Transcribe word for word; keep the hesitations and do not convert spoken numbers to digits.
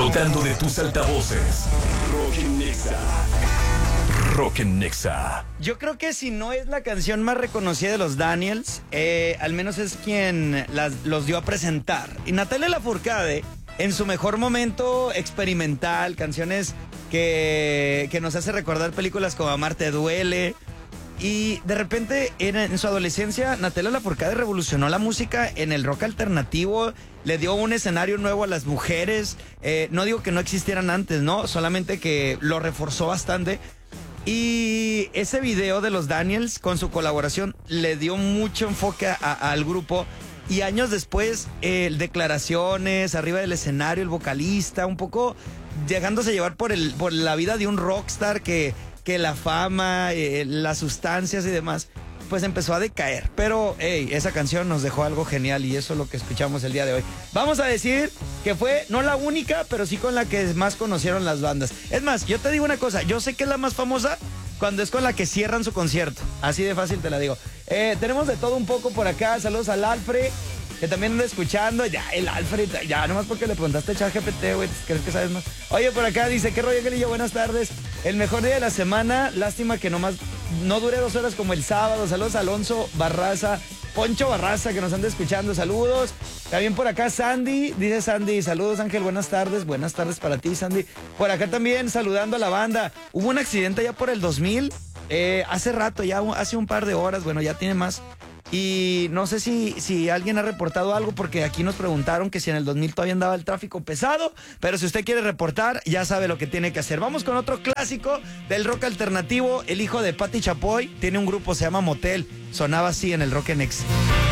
Explotando de tus altavoces. Rock en Nexa. Rock en Nexa. Yo creo que si no es la canción más reconocida de los Daniels, eh, al menos es quien las, los dio a presentar. Y Natalia Lafourcade, en su mejor momento experimental, canciones que, que nos hace recordar películas como Amarte Duele. Y de repente, en, en su adolescencia, Natalia Lafourcade revolucionó la música en el rock alternativo, le dio un escenario nuevo a las mujeres. Eh, no digo que no existieran antes, ¿no? Solamente que lo reforzó bastante. Y ese video de los Daniels, con su colaboración, le dio mucho enfoque a, a, al grupo. Y años después, eh, declaraciones, arriba del escenario, el vocalista, un poco dejándose llevar por, el, por la vida de un rockstar que... que la fama, eh, las sustancias y demás, pues empezó a decaer. Pero, hey, esa canción nos dejó algo genial y eso es lo que escuchamos el día de hoy. Vamos a decir que fue, no la única, pero sí con la que más conocieron las bandas. Es más, yo te digo una cosa, yo sé que es la más famosa cuando es con la que cierran su concierto. Así de fácil te la digo. Eh, tenemos de todo un poco por acá. Saludos al Alfred, que también anda escuchando. Ya, el Alfred, ya, nomás porque le preguntaste a ChatGPT, güey, ¿crees que sabes más? Oye, por acá dice, ¿qué rollo, Gelillo? Buenas tardes. El mejor día de la semana, lástima que nomás no dure dos horas como el sábado. Saludos a Alonso Barraza, Poncho Barraza, que nos anda escuchando, saludos. También por acá Sandy, dice Sandy, saludos Ángel, buenas tardes, buenas tardes para ti, Sandy. Por acá también saludando a la banda. Hubo un accidente ya por el dos mil, eh, hace rato, ya hace un par de horas, bueno, ya tiene más. Y no sé si, si alguien ha reportado algo, porque aquí nos preguntaron que si en el dos mil todavía andaba el tráfico pesado, pero si usted quiere reportar, ya sabe lo que tiene que hacer. Vamos con otro clásico del rock alternativo, el hijo de Patti Chapoy, tiene un grupo, se llama Motel, sonaba así en el Rock en Nexa.